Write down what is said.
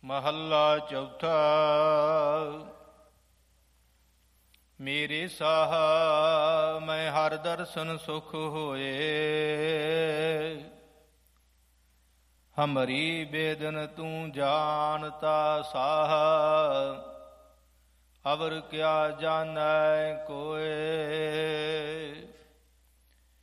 ਮਹੱਲਾ ਚੌਥਾ। ਮੇਰੇ ਸਾਹਾ ਮੈਂ ਹਰ ਦਰਸ਼ਨ ਸੁਖ ਹੋਏ, ਹਮਰੀ ਬੇਦਨ ਤੂੰ ਜਾਣਤਾ ਸਾਹਾ, ਅਵਰ ਕਿਆ ਜਾਣੈ ਕੋਇ।